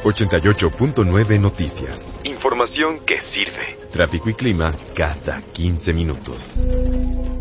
88.9 Noticias. Información que sirve. Tráfico y clima cada 15 minutos.